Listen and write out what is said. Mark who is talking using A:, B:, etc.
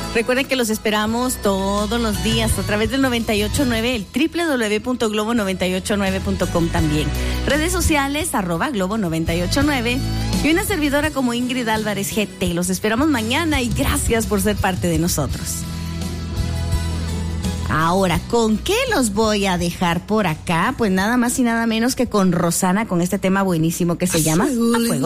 A: Recuerden que los esperamos todos los días a través del 98.9, el www.globo989.com también. Redes sociales, @globo989. Y una servidora como Ingrid Álvarez GT. Los esperamos mañana y gracias por ser parte de nosotros. Ahora, ¿con qué los voy a dejar por acá? Pues nada más y nada menos que con Rosana, con este tema buenísimo que se llama A Fuego